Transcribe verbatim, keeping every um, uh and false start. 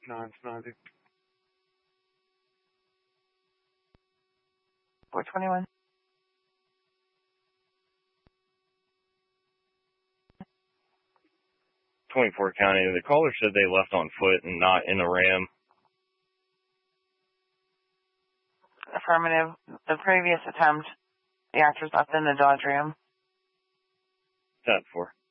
No, it's not. four twenty-one. twenty-four County. The caller said they left on foot and not in a Ram. Affirmative. The previous attempt, the actors left in the Dodge Ram. ten four.